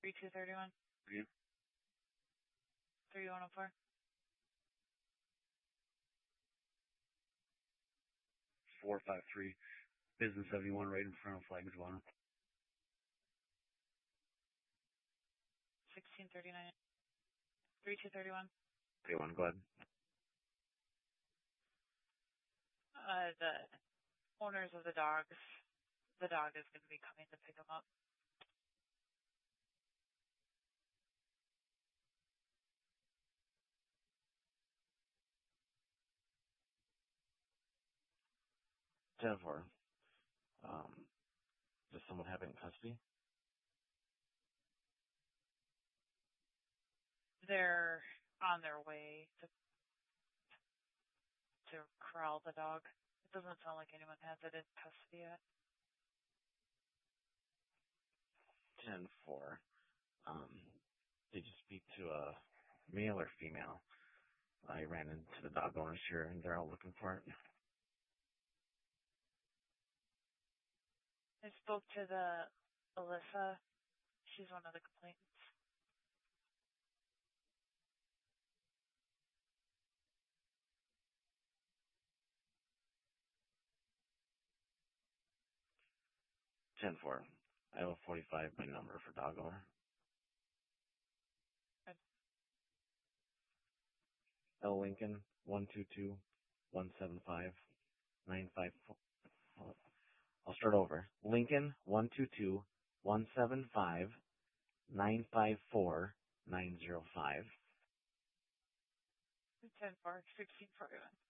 3231. Yeah. 3104. 453. Business 71 right in front of Flagstaff. 1639. 3231. 31, go ahead. The owners of the dog is going to be coming to pick them up. Jennifer, does someone have it in custody? They're on their way to corral the dog. It doesn't sound like anyone has it in custody yet. 10-4. Did you speak to a male or female? I ran into the dog owners here, and they're all looking for it. I spoke to the Alyssa. She's one of the complainants. Ten four. I have a 45 by number for dog owner. L. Lincoln 122-175-954. I'll start over. Lincoln 122-175-954-905. 10-4, 1641.